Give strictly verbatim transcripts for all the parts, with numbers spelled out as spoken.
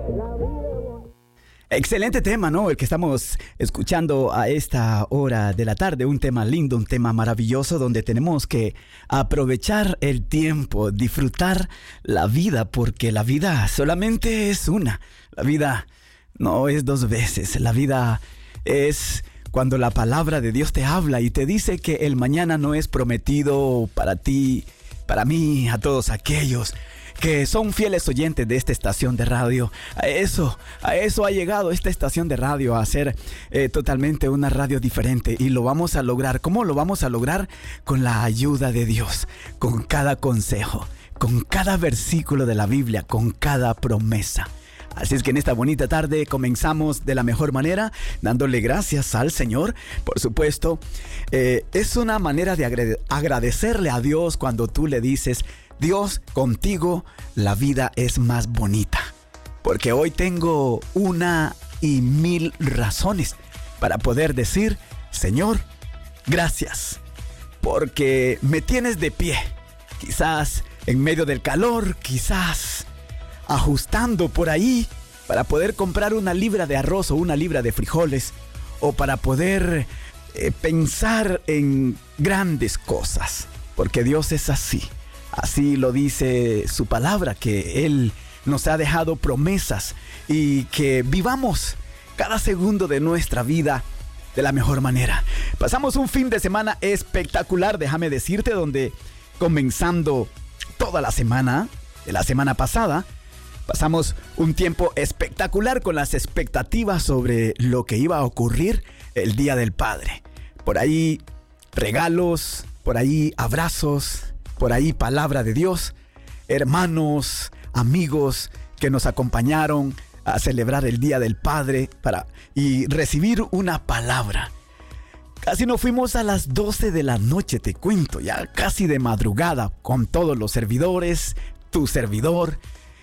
Excelente tema, ¿no? El que estamos escuchando a esta hora de la tarde. Un tema lindo, un tema maravilloso donde tenemos que aprovechar el tiempo, disfrutar la vida, porque la vida solamente es una. La vida no es dos veces. La vida es cuando la palabra de Dios te habla y te dice que el mañana no es prometido para ti, para mí, a todos aquellos que son fieles oyentes de esta estación de radio. A eso, a eso ha llegado esta estación de radio, a ser eh, totalmente una radio diferente, y lo vamos a lograr. ¿Cómo lo vamos a lograr? Con la ayuda de Dios, con cada consejo, con cada versículo de la Biblia, con cada promesa. Así es que en esta bonita tarde comenzamos de la mejor manera, dándole gracias al Señor. Por supuesto, eh, es una manera de agrade- agradecerle a Dios cuando tú le dices: Dios, contigo la vida es más bonita. Porque hoy tengo una y mil razones para poder decir: Señor, gracias, porque me tienes de pie. Quizás en medio del calor, quizás ajustando por ahí para poder comprar una libra de arroz o una libra de frijoles, o para poder eh, pensar en grandes cosas, porque Dios es así. Así lo dice su palabra, que Él nos ha dejado promesas y que vivamos cada segundo de nuestra vida de la mejor manera. Pasamos un fin de semana espectacular, déjame decirte, donde comenzando toda la semana, de la semana pasada, pasamos un tiempo espectacular con las expectativas sobre lo que iba a ocurrir el Día del Padre. Por ahí regalos, por ahí abrazos, por ahí palabra de Dios, hermanos, amigos que nos acompañaron a celebrar el Día del Padre para, y recibir una palabra. Casi nos fuimos a las doce de la noche, te cuento, ya casi de madrugada, con todos los servidores, tu servidor,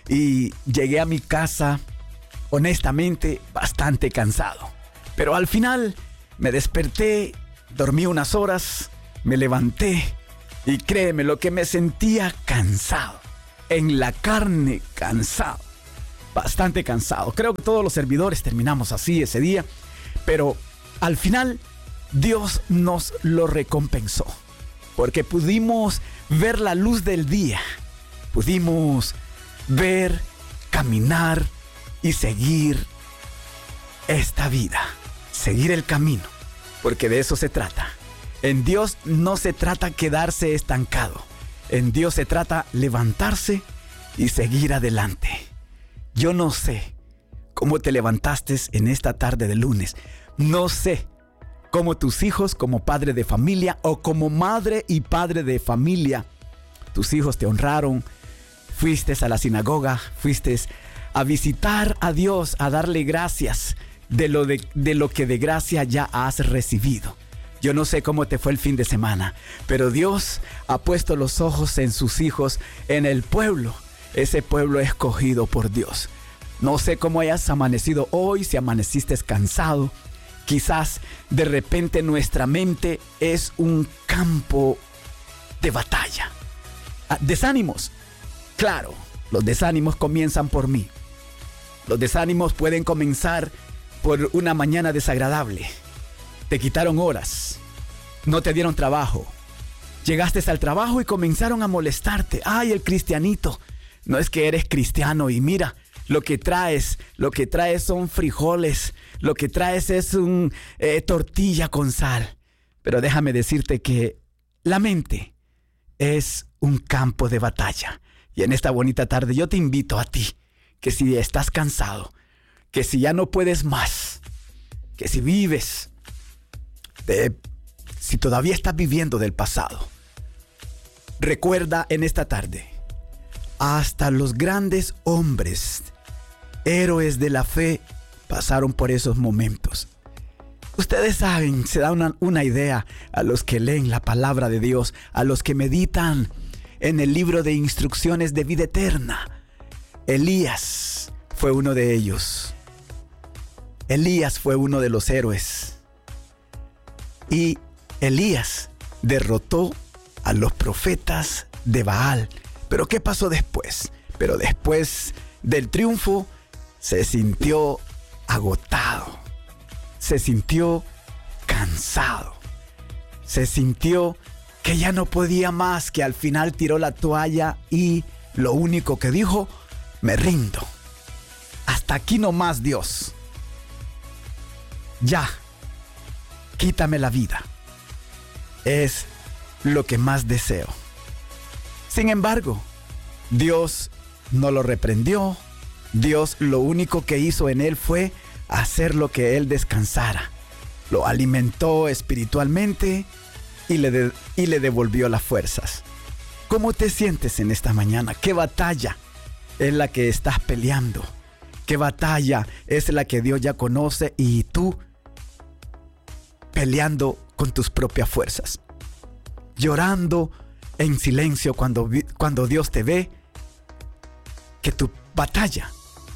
y llegué a mi casa, honestamente, bastante cansado. Pero al final me desperté, dormí unas horas, me levanté, y créeme, lo que me sentía cansado, en la carne cansado, bastante cansado. Creo que todos los servidores terminamos así ese día, pero al final Dios nos lo recompensó, porque pudimos ver la luz del día, pudimos ver, caminar y seguir esta vida, seguir el camino, porque de eso se trata. En Dios no se trata quedarse estancado. En Dios se trata levantarse y seguir adelante. Yo no sé cómo te levantaste en esta tarde de lunes. No sé cómo tus hijos, como padre de familia o como madre y padre de familia, tus hijos te honraron. Fuiste a la sinagoga, fuiste a visitar a Dios, a darle gracias de lo, de, de lo que de gracia ya has recibido. Yo no sé cómo te fue el fin de semana, pero Dios ha puesto los ojos en sus hijos, en el pueblo, ese pueblo escogido por Dios. No sé cómo hayas amanecido hoy, si amaneciste cansado. Quizás de repente nuestra mente es un campo de batalla. Ah, desánimos. Claro, los desánimos comienzan por mí. Los desánimos pueden comenzar por una mañana desagradable. Te quitaron horas, no te dieron trabajo, llegaste al trabajo y comenzaron a molestarte. Ay, el cristianito, no es que eres cristiano y mira, lo que traes, lo que traes son frijoles, lo que traes es un eh, tortilla con sal. Pero déjame decirte que la mente es un campo de batalla. Y en esta bonita tarde yo te invito a ti, que si estás cansado, que si ya no puedes más, que si vives De, si todavía estás viviendo del pasado, recuerda en esta tarde, hasta los grandes hombres, héroes de la fe, pasaron por esos momentos. Ustedes saben, se da una, una idea a los que leen la palabra de Dios, a los que meditan en el libro de instrucciones de vida eterna. Elías fue uno de ellos. Elías fue uno de los héroes. Y Elías derrotó a los profetas de Baal. Pero ¿qué pasó después? Pero después del triunfo se sintió agotado, se sintió cansado, se sintió que ya no podía más, que al final tiró la toalla y lo único que dijo: me rindo. Hasta aquí nomás, Dios. Ya, quítame la vida. Es lo que más deseo. Sin embargo, Dios no lo reprendió. Dios lo único que hizo en él fue hacer lo que él descansara. Lo alimentó espiritualmente y le, de, y le devolvió las fuerzas. ¿Cómo te sientes en esta mañana? ¿Qué batalla es la que estás peleando? ¿Qué batalla es la que Dios ya conoce y tú peleando con tus propias fuerzas? Llorando en silencio cuando, cuando Dios te ve que tu batalla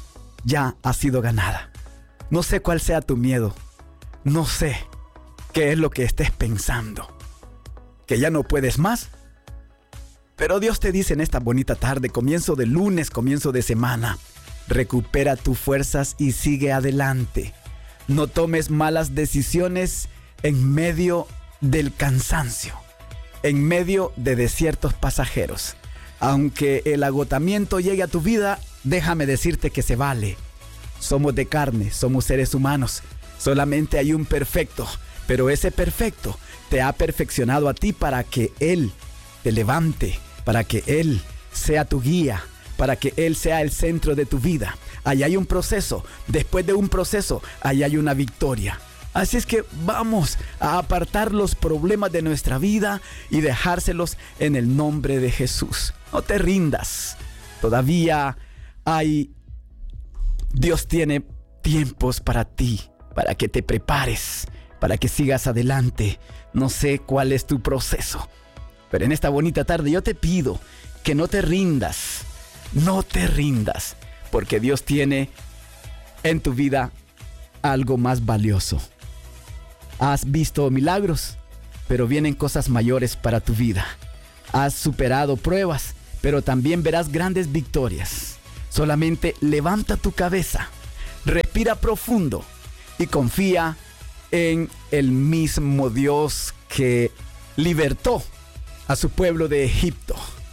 ya ha sido ganada. No sé cuál sea tu miedo. No sé qué es lo que estés pensando. ¿Que ya no puedes más? Pero Dios te dice en esta bonita tarde, comienzo de lunes, comienzo de semana: recupera tus fuerzas y sigue adelante. No tomes malas decisiones en medio del cansancio, en medio de desiertos pasajeros. Aunque el agotamiento llegue a tu vida, déjame decirte que se vale. Somos de carne, somos seres humanos. Solamente hay un perfecto, pero ese perfecto te ha perfeccionado a ti para que Él te levante, para que Él sea tu guía, para que Él sea el centro de tu vida. Allá hay un proceso. Después de un proceso, allá hay una victoria. Así es que vamos a apartar los problemas de nuestra vida y dejárselos en el nombre de Jesús. No te rindas. Todavía hay... Dios tiene tiempos para ti, para que te prepares, para que sigas adelante. No sé cuál es tu proceso, pero en esta bonita tarde yo te pido que no te rindas. No te rindas, porque Dios tiene en tu vida algo más valioso. Has visto milagros, pero vienen cosas mayores para tu vida. Has superado pruebas, pero también verás grandes victorias. Solamente levanta tu cabeza, respira profundo y confía en el mismo Dios que libertó a su pueblo de Egipto.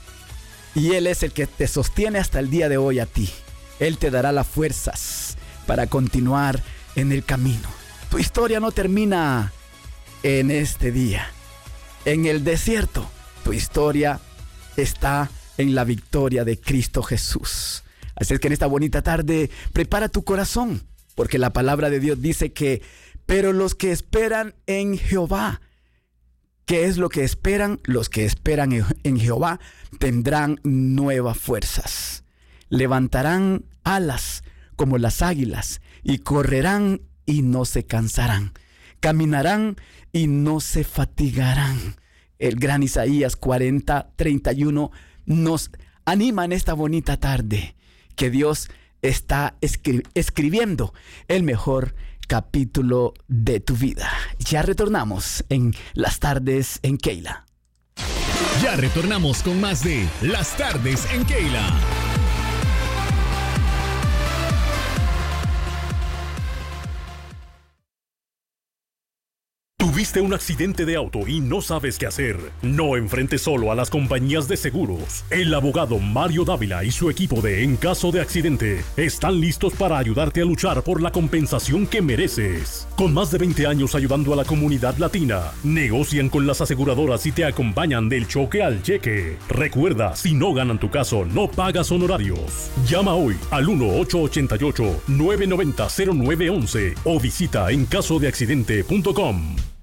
Y Él es el que te sostiene hasta el día de hoy a ti. Él te dará las fuerzas para continuar en el camino. Tu historia no termina en este día, en el desierto. Tu historia está en la victoria de Cristo Jesús. Así es que en esta bonita tarde, prepara tu corazón, porque la palabra de Dios dice que, pero los que esperan en Jehová, ¿qué es lo que esperan? Los que esperan en Jehová tendrán nuevas fuerzas. Levantarán alas como las águilas y correrán y no se cansarán. Caminarán y no se fatigarán. El gran Isaías cuarenta, treinta y uno nos anima en esta bonita tarde que Dios está escri- escribiendo el mejor capítulo de tu vida. Ya retornamos en Las Tardes en Keila. Ya retornamos con más de Las Tardes en Keila. ¿Tuviste un accidente de auto y no sabes qué hacer? No enfrentes solo a las compañías de seguros. El abogado Mario Dávila y su equipo de En Caso de Accidente están listos para ayudarte a luchar por la compensación que mereces. Con más de veinte años ayudando a la comunidad latina, negocian con las aseguradoras y te acompañan del choque al cheque. Recuerda, si no ganan tu caso, no pagas honorarios. Llama hoy al uno ocho ocho ocho, nueve nueve cero, cero nueve uno uno o visita en caso de accidente punto com.